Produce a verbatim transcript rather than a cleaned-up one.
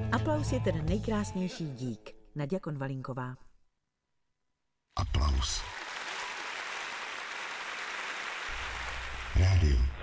Aplaus je ten nejkrásnější dík. Naďa Konvalinková. Aplaus. Rádio.